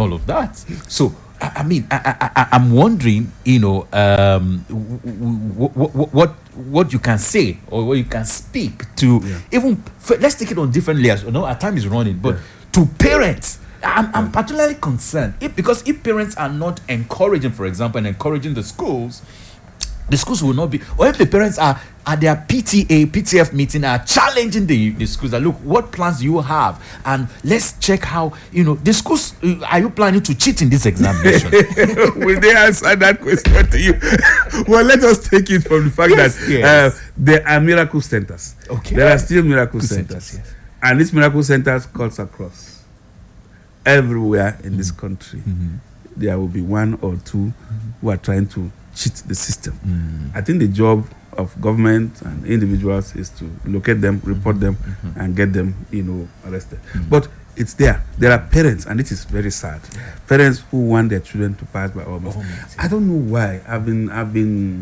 all of that. So I'm wondering, what you can say or what you can speak to, even let's take it on different layers. Our time is running, but to parents, I'm particularly concerned because if parents are not encouraging, for example, and encouraging the schools will not be, or if the parents are at their PTF meeting are challenging the schools that, look, what plans do you have, and let's check how the schools, are you planning to cheat in this examination? Will they answer that question to you? Well, let us take it from the fact that there are miracle centers. Okay, there are still miracle centers, and these miracle centers cuts across everywhere in this country. There will be one or two who are trying to cheat the system. I think the job of government and individuals is to locate them, report them, and get them, arrested. But it's there. There are parents, and it is very sad. Parents who want their children to pass by all means. I don't know why. I've been,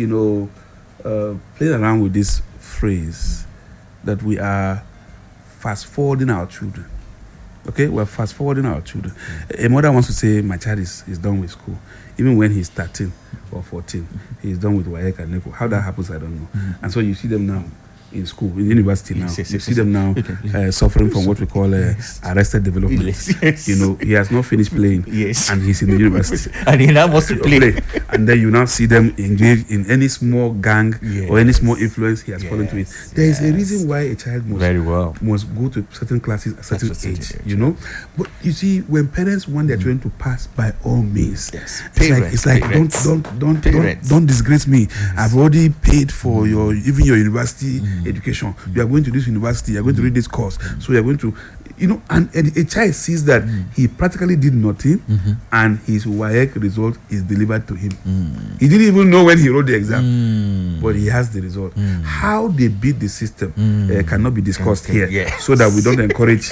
playing around with this phrase that we are fast forwarding our children. Okay, we're fast forwarding our children. A mother wants to say, my child is done with school. Even when he's 13 or 14, he's done with WAEC and NECO. How that happens, I don't know. And so you see them now in school, in university now. You see them now suffering from what we call arrested development. He has not finished playing, and he's in the university. And he now wants to play. And then you now see them engaged in any small gang or any small influence he has fallen to it. There is a reason why a child must go to certain classes at a certain age, But you see, when parents want their children to pass, by all means, it's like don't disgrace me. I've already paid for your university education. You are going to this university, you are going to read this course, so you are going to, and a child sees that he practically did nothing, and his WAEC result is delivered to him. He didn't even know when he wrote the exam, but he has the result. How they beat the system cannot be discussed here, so that we don't encourage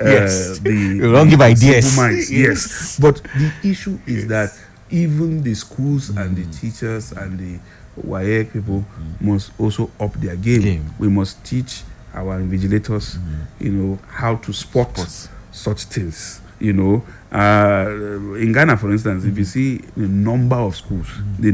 we don't give ideas. Yes, but the issue is that even the schools and the teachers and the WAEC people must also up their game. We must teach our invigilators, how to spot such things. In Ghana, for instance, if you see the number of schools,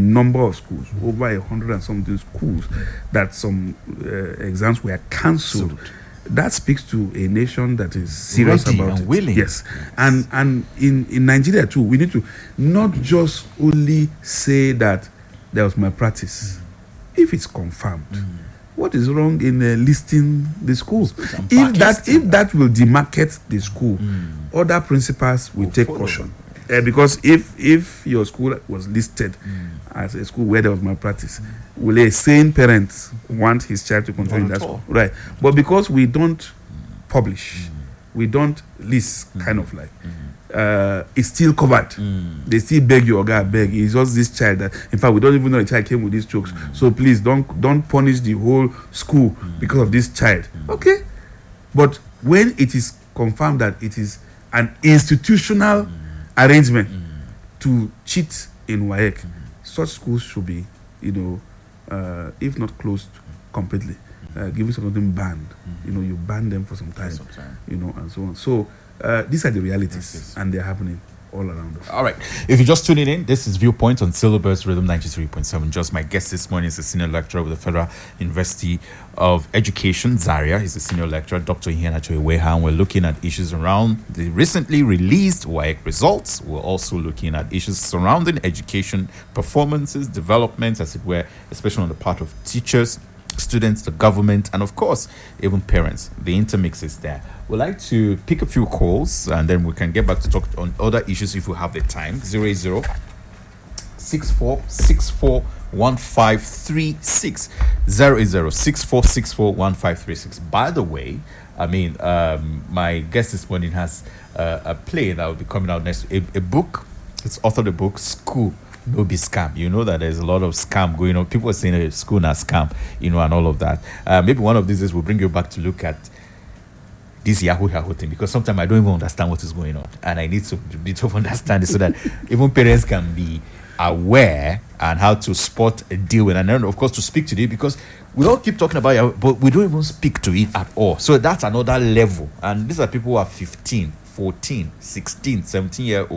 over 100 and something schools, that some exams were cancelled. That speaks to a nation that is serious about it. Willing. Yes, and in Nigeria too, we need to not just only say that there was malpractice. If it's confirmed, what is wrong in listing the school? If that will demarcate the school, other principals will take caution. Because if your school was listed as a school where there was malpractice, will a sane parent want his child to continue in that school? Right. But because we don't publish, we don't list, kind of like, it's still covered. They still beg you, beg. It's just this child that, in fact, we don't even know the child came with these chokes. So please don't punish the whole school because of this child. Okay. But when it is confirmed that it is an institutional arrangement to cheat in WAEC, such schools should be, if not closed completely, given something banned. You ban them for some time, and so on. So these are the realities, and they're happening all around us. All right. If you're just tuning in, this is Viewpoint on Silverburst Rhythm 93.7. Just my guest this morning is a senior lecturer with the Federal University of Education, Zaria. He's a senior lecturer, Dr. Iheanacho Iweha, and we're looking at issues around the recently released WAEC results. We're also looking at issues surrounding education performances, developments, as it were, especially on the part of teachers, students, the government, and of course, even parents. The intermix is there. We'd like to pick a few calls, and then we can get back to talk on other issues if we have the time. 080-6464-1536. 080-6464-1536. By the way, my guest this morning has a play that will be coming out next. A book. It's authored a book, School No Be Scam. You know that there's a lot of scam going on. People are saying school na scam, and all of that. Maybe one of these days we'll bring you back to look at this Yahoo thing, because sometimes I don't even understand what is going on, and I need to understand it so that even parents can be aware and how to spot a deal with, and then of course to speak to it, because we all keep talking about it, but we don't even speak to it at all. So that's another level, and these are people who are 15, 14, 16, 17 year old.